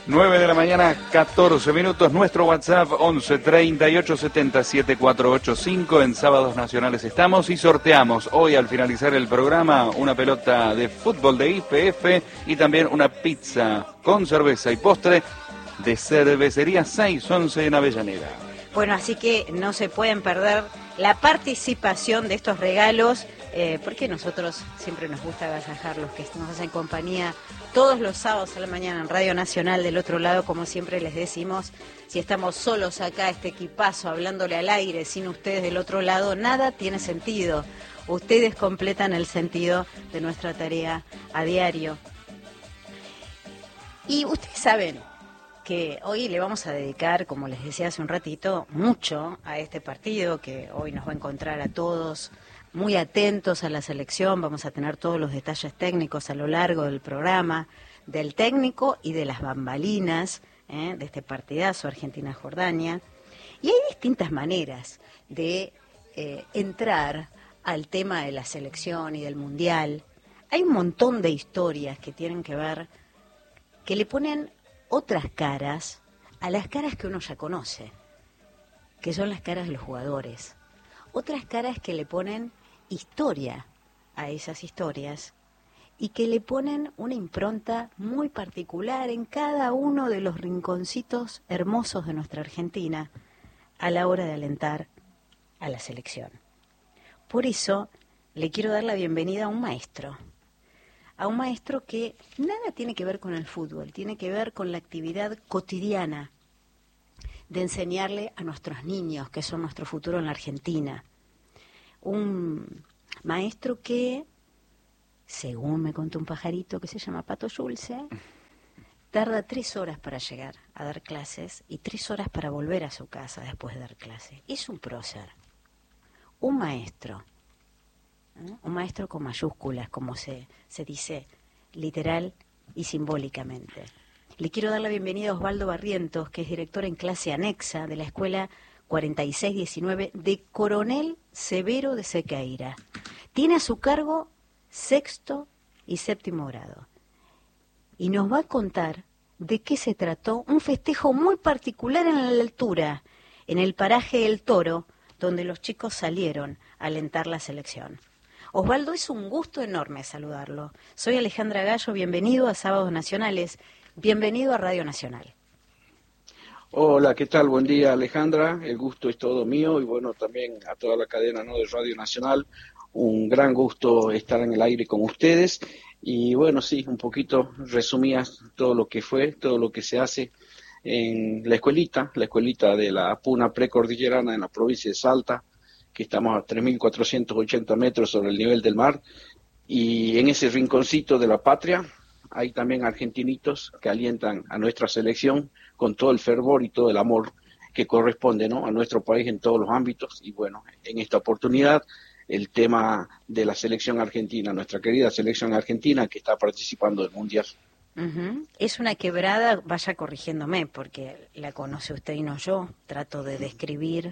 9 de la mañana, 14 minutos. Nuestro WhatsApp 11 38 70 7485. En Sábados Nacionales estamos y sorteamos hoy al finalizar el programa una pelota de fútbol de IPF y también una pizza con cerveza y postre de Cervecería 611 en Avellaneda. Bueno, así que no se pueden perder la participación de estos regalos, porque nosotros siempre nos gusta agasajarlos, que nos hacen compañía todos los sábados a la mañana en Radio Nacional. Del otro lado, como siempre les decimos, si estamos solos acá, este equipazo, hablándole al aire, sin ustedes del otro lado, nada tiene sentido. Ustedes completan el sentido de nuestra tarea a diario. Y ustedes saben que hoy le vamos a dedicar, como les decía hace un ratito, mucho a este partido, que hoy nos va a encontrar a todos muy atentos a la selección. Vamos a tener todos los detalles técnicos a lo largo del programa, del técnico y de las bambalinas, de este partidazo Argentina-Jordania. Y hay distintas maneras de entrar al tema de la selección y del Mundial. Hay un montón de historias que tienen que ver, que le ponen otras caras a las caras que uno ya conoce, que son las caras de los jugadores. Otras caras que le ponen historia a esas historias y que le ponen una impronta muy particular en cada uno de los rinconcitos hermosos de nuestra Argentina a la hora de alentar a la selección. Por eso le quiero dar la bienvenida a un maestro que nada tiene que ver con el fútbol, tiene que ver con la actividad cotidiana de enseñarle a nuestros niños, que son nuestro futuro en la Argentina. Un maestro que, según me contó un pajarito que se llama Pato Yulce, tarda 3 horas para llegar a dar clases y 3 horas para volver a su casa después de dar clases. Es un prócer, un maestro con mayúsculas, como se dice literal y simbólicamente. Le quiero dar la bienvenida a Osvaldo Barrientos, que es director en clase anexa de la escuela 4619 de Coronel Severo de Sequeira. Tiene a su cargo 6º y 7º grado. Y nos va a contar de qué se trató un festejo muy particular en la altura, en el paraje El Toro, donde los chicos salieron a alentar la selección. Osvaldo, es un gusto enorme saludarlo. Soy Alejandra Gallo, bienvenido a Sábados Nacionales, bienvenido a Radio Nacional. Hola, ¿qué tal? Buen día, Alejandra. El gusto es todo mío y bueno, también a toda la cadena, ¿no?, de Radio Nacional. Un gran gusto estar en el aire con ustedes. Y bueno, sí, un poquito resumías todo lo que fue, todo lo que se hace en la escuelita de la Puna Precordillerana en la provincia de Salta, que estamos a 3.480 metros sobre el nivel del mar. Y en ese rinconcito de la patria hay también argentinitos que alientan a nuestra selección con todo el fervor y todo el amor que corresponde, ¿no?, a nuestro país en todos los ámbitos. Y bueno, en esta oportunidad el tema de la selección argentina, nuestra querida selección argentina que está participando del Mundial. Es una quebrada, vaya corrigiéndome, porque la conoce usted y no yo, trato de describir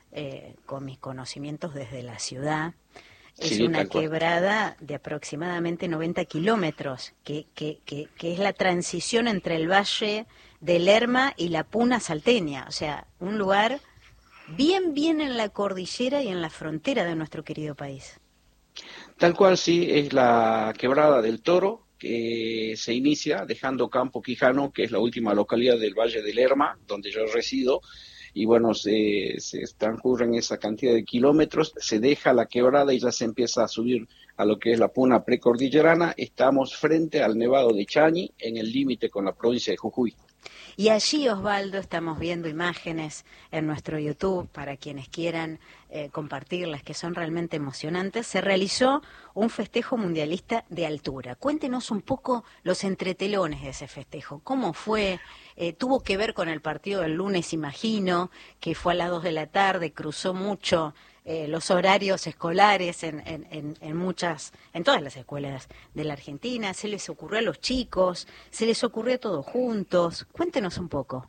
con mis conocimientos desde la ciudad. Es Sí, una quebrada de aproximadamente 90 kilómetros, que es la transición entre el Valle del Lerma y la Puna salteña, o sea, un lugar bien en la cordillera y en la frontera de nuestro querido país. Tal cual, sí, es la quebrada del Toro, que se inicia dejando Campo Quijano, que es la última localidad del Valle del Lerma, donde yo resido. Y bueno, se transcurren esa cantidad de kilómetros, se deja la quebrada y ya se empieza a subir a lo que es la Puna Precordillerana. Estamos frente al Nevado de Chañi, en el límite con la provincia de Jujuy. Y allí, Osvaldo, estamos viendo imágenes en nuestro YouTube para quienes quieran compartirlas, que son realmente emocionantes. Se realizó un festejo mundialista de altura. Cuéntenos un poco los entretelones de ese festejo. ¿Cómo fue? Tuvo que ver con el partido del lunes, imagino, que fue a las 2 de la tarde, cruzó mucho los horarios escolares en todas las escuelas de la Argentina. Se les ocurrió a los chicos, se les ocurrió a todos juntos. Cuéntenos un poco.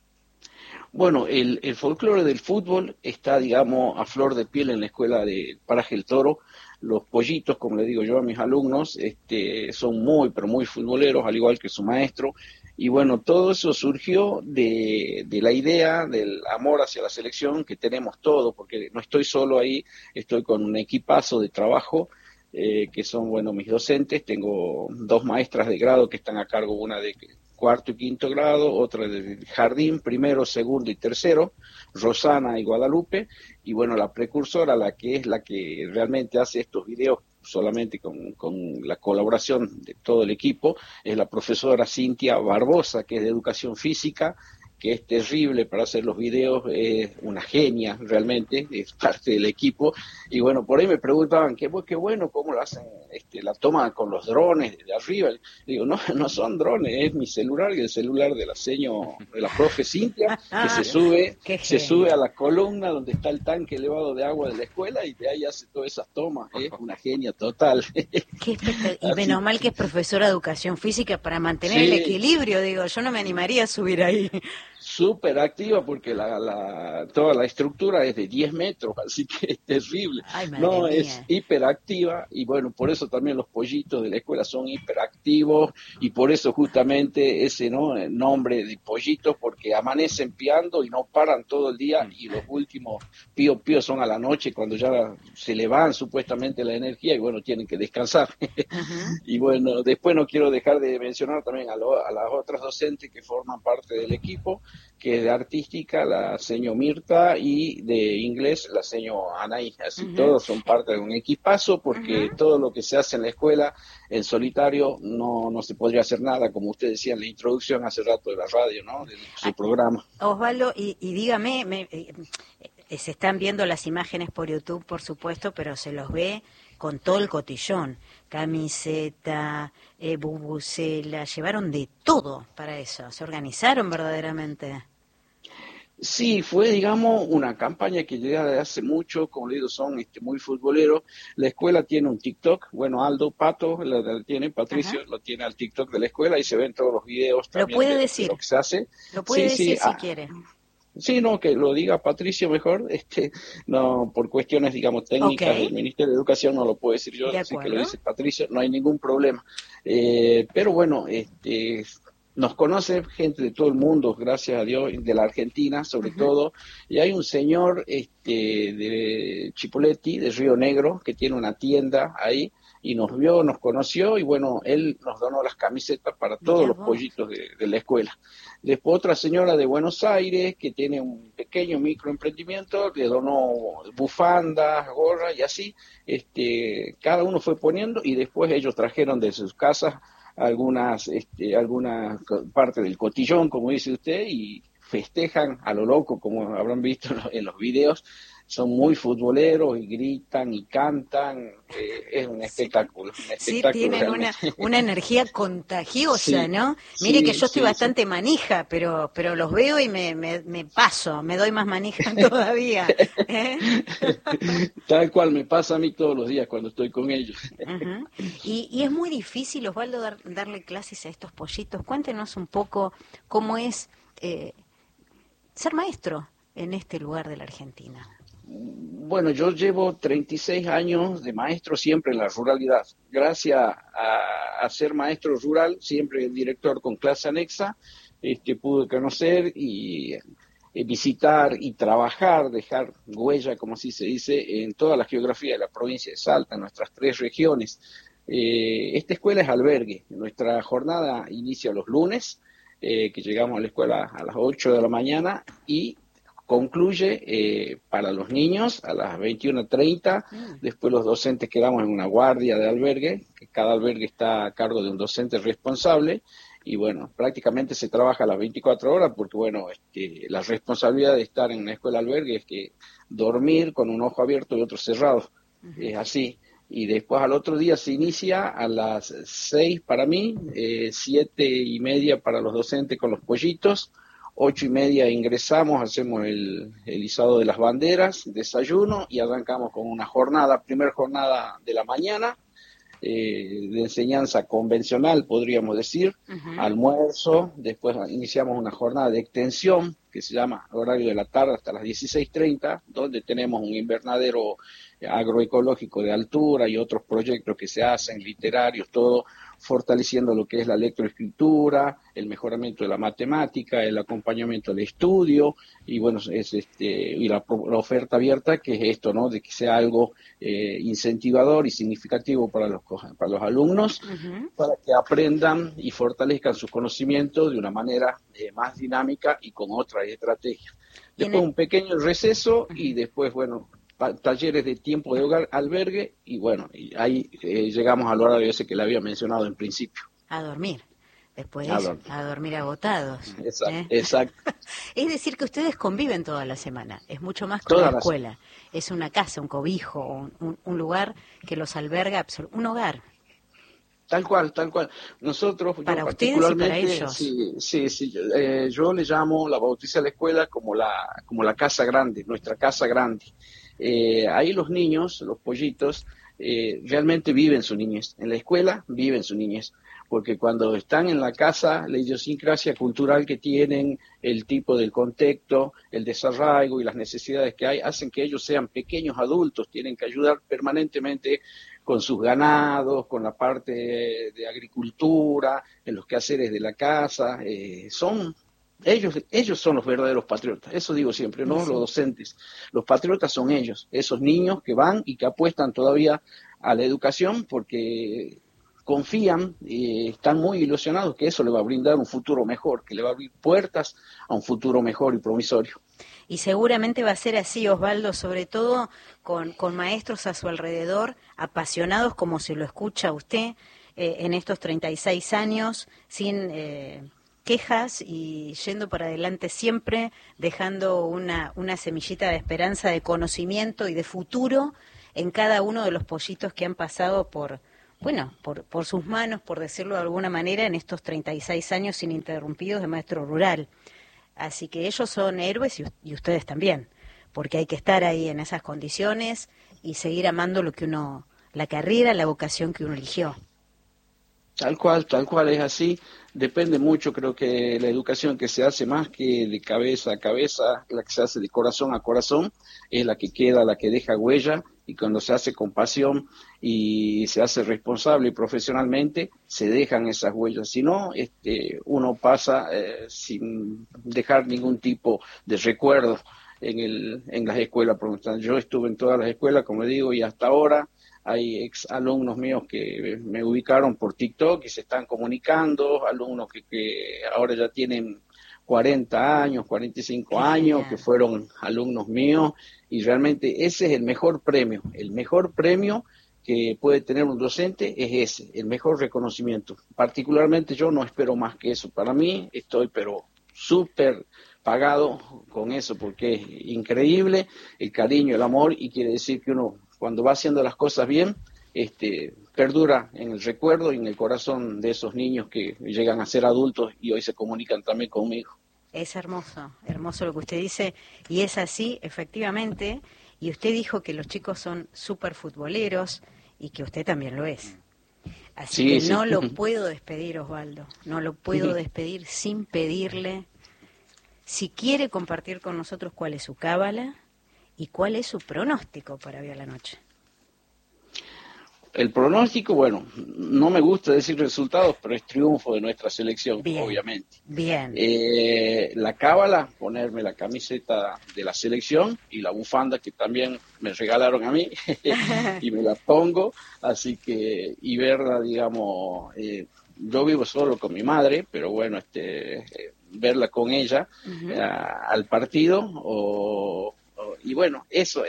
Bueno, el folclore del fútbol está, digamos, a flor de piel en la escuela de Paraje El Toro. Los pollitos, como le digo yo a mis alumnos, son muy, pero muy futboleros, al igual que su maestro. Y bueno, todo eso surgió de la idea del amor hacia la selección que tenemos todos, porque no estoy solo ahí, estoy con un equipazo de trabajo que son, bueno, mis docentes. Tengo dos maestras de grado que están a cargo, una de cuarto y quinto grado, otra de jardín, primero, segundo y tercero, Rosana y Guadalupe, y bueno, la precursora, la que es la que realmente hace estos videos solamente con la colaboración de todo el equipo, es la profesora Cintia Barbosa, que es de educación física, que es terrible para hacer los videos, es una genia realmente, es parte del equipo. Y bueno, por ahí me preguntaban, qué bueno, ¿cómo lo hacen? La toma con los drones de arriba. Digo, no, no son drones, es mi celular y el celular de la profe Cintia, que se sube a la columna donde está el tanque elevado de agua de la escuela y de ahí hace todas esas tomas. Es una genia total. Y menos mal que es profesora de educación física para mantener el equilibrio, digo, yo no me animaría a subir ahí. Súper activa porque toda la estructura es de 10 metros, así que es terrible. Ay, madre no, mía. Es hiperactiva y bueno, por eso también los pollitos de la escuela son hiperactivos y por eso justamente ese nombre de pollitos, porque amanecen piando y no paran todo el día y los últimos pío son a la noche cuando ya se le van supuestamente la energía y bueno, tienen que descansar. Y bueno, después no quiero dejar de mencionar también a las otras docentes que forman parte del equipo, que es de artística, la seño Mirta, y de inglés, la seño Anaí. Así todos son parte de un equipazo, porque todo lo que se hace en la escuela, en solitario, no se podría hacer nada, como usted decía en la introducción hace rato de la radio, ¿no? De su programa. Osvaldo, y dígame, se están viendo las imágenes por YouTube, por supuesto, pero se los ve con todo el cotillón, camiseta, bubucela, llevaron de todo para eso, se organizaron verdaderamente. Sí, fue, digamos, una campaña que llega desde hace mucho, como le digo, son muy futboleros. La escuela tiene un TikTok, bueno, Aldo Pato la tiene, Patricio lo tiene al TikTok de la escuela y se ven todos los videos también ¿Lo puede de decir? lo que se hace. Lo puede decir si quiere. Sí, no, que lo diga Patricio mejor, no, por cuestiones, digamos, técnicas del Ministerio de Educación no lo puedo decir yo, así que lo dice Patricio, no hay ningún problema. Pero bueno, nos conoce gente de todo el mundo, gracias a Dios, de la Argentina sobre todo, y hay un señor de Chipoleti, de Río Negro, que tiene una tienda ahí, y nos vio, nos conoció, y bueno, él nos donó las camisetas para todos los pollitos de la escuela. Después otra señora de Buenos Aires, que tiene un pequeño microemprendimiento, le donó bufandas, gorras, y así, cada uno fue poniendo, y después ellos trajeron de sus casas algunas parte del cotillón, como dice usted, y festejan a lo loco, como habrán visto en los videos. Son muy futboleros y gritan y cantan, es un espectáculo. Sí, tienen una energía contagiosa, ¿no? Mire que yo estoy bastante manija, pero los veo y me paso, me doy más manija todavía. Tal cual me pasa a mí todos los días cuando estoy con ellos. Y es muy difícil, Osvaldo, darle clases a estos pollitos. Cuéntenos un poco cómo es ser maestro en este lugar de la Argentina. Bueno, yo llevo 36 años de maestro siempre en la ruralidad. Gracias a ser maestro rural, siempre director con clase anexa, pude conocer y visitar y trabajar, dejar huella, como así se dice, en toda la geografía de la provincia de Salta, en nuestras 3 regiones. Esta escuela es albergue. Nuestra jornada inicia los lunes, que llegamos a la escuela a las 8 de la mañana y concluye para los niños a las 21:30. Después los docentes quedamos en una guardia de albergue, que cada albergue está a cargo de un docente responsable, y bueno, prácticamente se trabaja a las 24 horas porque bueno, la responsabilidad de estar en una escuela albergue es que dormir con un ojo abierto y otro cerrado, es así. Y después al otro día se inicia a las 6 para mí, 7:30 para los docentes con los pollitos, 8:30 ingresamos, hacemos el izado de las banderas, desayuno y arrancamos con una primera jornada de la mañana, de enseñanza convencional, podríamos decir, almuerzo, después iniciamos una jornada de extensión que se llama horario de la tarde hasta las 16:30, donde tenemos un invernadero agroecológico de altura y otros proyectos que se hacen, literarios, todo fortaleciendo lo que es la lectoescritura, el mejoramiento de la matemática, el acompañamiento al estudio, y bueno, y la oferta abierta, que es esto, ¿no? De que sea algo incentivador y significativo para los alumnos, para que aprendan y fortalezcan sus conocimientos de una manera más dinámica y con otras estrategias. Después un pequeño receso y después, bueno, talleres de tiempo de hogar, albergue, y bueno, y ahí llegamos al horario ese que le había mencionado en principio. A dormir. Después de eso, a dormir agotados. Exacto. Es decir, que ustedes conviven toda la semana. Es mucho más que una escuela. Es una casa, un cobijo, un lugar que los alberga, un hogar. Tal cual. Nosotros, para ustedes y para ellos. Sí. Yo le llamo, la bauticé a la escuela como la casa grande, nuestra casa grande. Ahí los niños, los pollitos, realmente viven su niñez. En la escuela viven su niñez. Porque cuando están en la casa, la idiosincrasia cultural que tienen, el tipo del contexto, el desarraigo y las necesidades que hay, hacen que ellos sean pequeños adultos, tienen que ayudar permanentemente con sus ganados, con la parte de agricultura, en los quehaceres de la casa. Ellos son los verdaderos patriotas, eso digo siempre, no los docentes. Los patriotas son ellos, esos niños que van y que apuestan todavía a la educación porque confían y están muy ilusionados que eso le va a brindar un futuro mejor, que le va a abrir puertas a un futuro mejor y promisorio. Y seguramente va a ser así, Osvaldo, sobre todo con maestros a su alrededor, apasionados como se lo escucha usted en estos 36 años, sin quejas y yendo para adelante siempre, dejando una semillita de esperanza, de conocimiento y de futuro en cada uno de los pollitos que han pasado por sus manos, por decirlo de alguna manera, en estos 36 años ininterrumpidos de maestro rural. Así que ellos son héroes y ustedes también, porque hay que estar ahí en esas condiciones y seguir amando la carrera, la vocación que uno eligió. Tal cual es así. Depende mucho, creo que la educación que se hace más que de cabeza a cabeza, la que se hace de corazón a corazón, es la que queda, la que deja huella, y cuando se hace con pasión y se hace responsable y profesionalmente, se dejan esas huellas. Si no, uno pasa sin dejar ningún tipo de recuerdo en las escuelas. Yo estuve en todas las escuelas, como digo, y hasta ahora hay ex alumnos míos que me ubicaron por TikTok y se están comunicando, alumnos que ahora ya tienen 40 años, 45 años, que fueron alumnos míos, y realmente ese es el mejor premio que puede tener un docente, es ese, el mejor reconocimiento. Particularmente yo no espero más que eso. Para mí estoy pero súper pagado con eso, porque es increíble el cariño, el amor, y quiere decir que uno, cuando va haciendo las cosas bien, perdura en el recuerdo y en el corazón de esos niños que llegan a ser adultos y hoy se comunican también conmigo. Es hermoso lo que usted dice, y es así, efectivamente, y usted dijo que los chicos son súper futboleros y que usted también lo es. Así que no lo puedo despedir, Osvaldo, no lo puedo despedir sin pedirle si quiere compartir con nosotros cuál es su cábala y cuál es su pronóstico para hoy a la noche. El pronóstico, bueno, no me gusta decir resultados, pero es triunfo de nuestra selección, bien, obviamente. Bien. La cábala, ponerme la camiseta de la selección y la bufanda que también me regalaron a mí y me la pongo, así que, y verla, digamos, yo vivo solo con mi madre, pero bueno, verla con ella al partido, y bueno, eso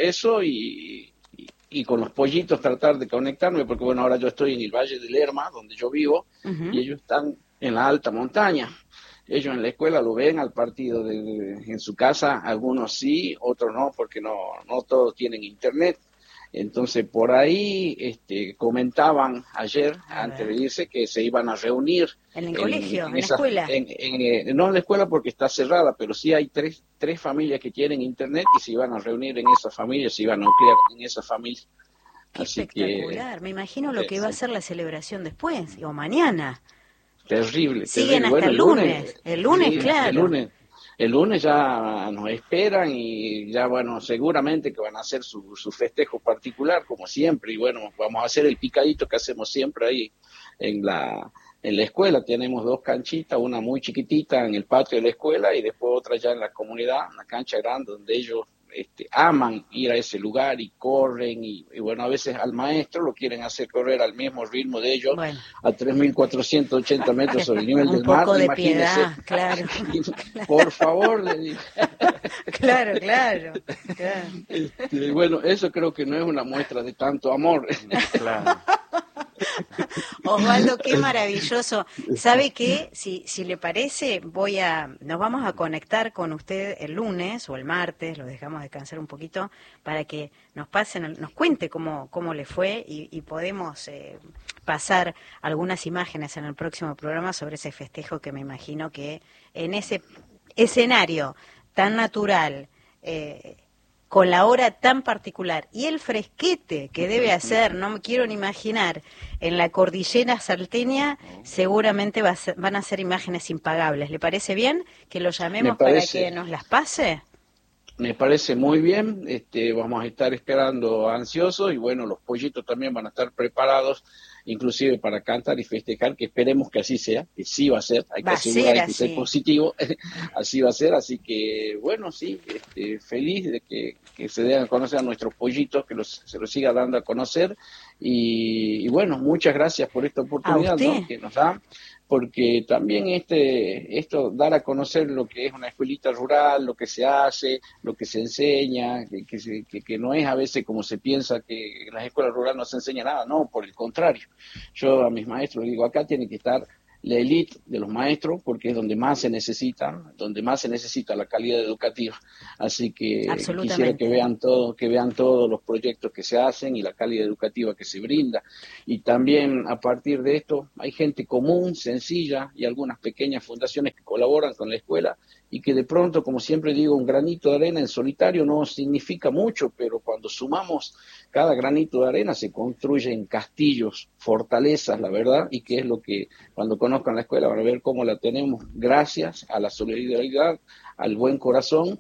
y con los pollitos tratar de conectarme, porque bueno, ahora yo estoy en el Valle de Lerma, donde yo vivo, y ellos están en la alta montaña. Ellos en la escuela lo ven al partido en su casa, algunos sí, otros no, porque no todos tienen internet. Entonces por ahí comentaban ayer, antes de irse, que se iban a reunir. ¿En el colegio? ¿En la escuela? No en la escuela porque está cerrada, pero sí hay tres familias que tienen internet y se iban a reunir en esa familia, se iban a nuclear en esa familia. Qué así espectacular, me imagino lo que va a ser la celebración después, o mañana. Terrible. Siguen hasta el lunes, claro. El lunes. el lunes ya nos esperan y ya, bueno, seguramente que van a hacer su festejo particular, como siempre, y bueno, vamos a hacer el picadito que hacemos siempre ahí en la escuela. Tenemos 2 canchitas, una muy chiquitita en el patio de la escuela y después otra ya en la comunidad, una cancha grande donde ellos aman ir a ese lugar y corren y bueno, a veces al maestro lo quieren hacer correr al mismo ritmo de ellos, bueno, a 3.480 metros sobre el nivel del mar. Un poco de piedad, claro. Por favor, le digo. Claro. Bueno, eso creo que no es una muestra de tanto amor. Claro. Osvaldo, qué maravilloso. ¿Sabe qué? Si le parece, nos vamos a conectar con usted el lunes o el martes, lo dejamos descansar un poquito, para que nos cuente cómo le fue y podemos pasar algunas imágenes en el próximo programa sobre ese festejo que me imagino que en ese escenario tan natural, con la hora tan particular y el fresquete que debe hacer, no me quiero ni imaginar, en la cordillera salteña, seguramente van a ser imágenes impagables. ¿Le parece bien que lo llamemos para que nos las pase? Me parece muy bien, vamos a estar esperando ansiosos y bueno, los pollitos también van a estar preparados, inclusive para cantar y festejar, que esperemos que así sea, que sí va a ser, hay que ser positivo, así va a ser, así que bueno, sí, feliz de que se den a conocer a nuestros pollitos, que se los siga dando a conocer y bueno, muchas gracias por esta oportunidad, ¿no?, que nos da. Porque también esto, dar a conocer lo que es una escuelita rural, lo que se hace, lo que se enseña, que no es a veces como se piensa que en las escuelas rurales no se enseña nada, no, por el contrario. Yo a mis maestros les digo, acá tiene que estar la élite de los maestros, porque es donde más se necesita la calidad educativa. Así que quisiera que vean todos los proyectos que se hacen y la calidad educativa que se brinda. Y también a partir de esto hay gente común, sencilla y algunas pequeñas fundaciones que colaboran con la escuela y que de pronto, como siempre digo, un granito de arena en solitario no significa mucho, pero cuando sumamos cada granito de arena se construyen castillos, fortalezas, la verdad, y que es lo que cuando conozcan la escuela van a ver cómo la tenemos gracias a la solidaridad, al buen corazón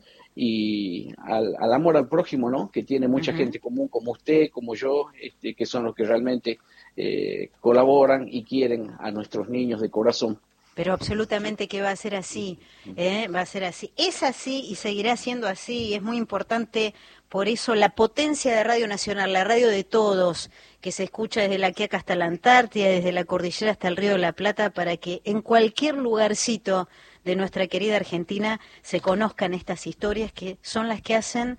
y al amor al prójimo, ¿no?, que tiene mucha gente común como usted, como yo, que son los que realmente colaboran y quieren a nuestros niños de corazón. Pero absolutamente que va a ser así, va a ser así. Es así y seguirá siendo así, y es muy importante, por eso la potencia de Radio Nacional, la radio de todos, que se escucha desde la Quiaca hasta la Antártida, desde la cordillera hasta el Río de la Plata, para que en cualquier lugarcito de nuestra querida Argentina se conozcan estas historias que son las que hacen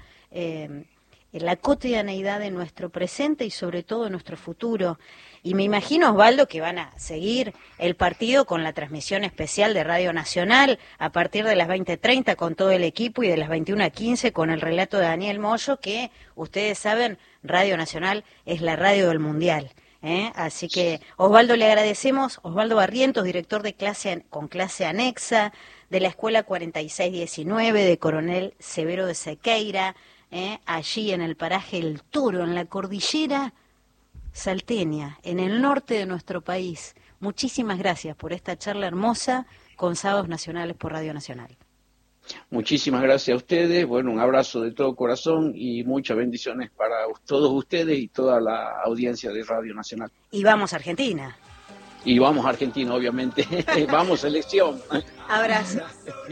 la cotidianeidad de nuestro presente y sobre todo de nuestro futuro. Y me imagino, Osvaldo, que van a seguir el partido con la transmisión especial de Radio Nacional a partir de las 20:30 con todo el equipo y de las 21:15 con el relato de Daniel Moyo, que ustedes saben, Radio Nacional es la radio del Mundial. Así que, Osvaldo, le agradecemos. Osvaldo Barrientos, director de con clase anexa de la Escuela 4619 de Coronel Severo de Sequeira, allí en el paraje El Toro, en la cordillera salteña, en el norte de nuestro país. Muchísimas gracias por esta charla hermosa con Sábados Nacionales por Radio Nacional. Muchísimas gracias a ustedes, bueno, un abrazo de todo corazón y muchas bendiciones para todos ustedes y toda la audiencia de Radio Nacional. Y vamos a Argentina. Y vamos a Argentina, obviamente. Vamos, selección. Abrazos.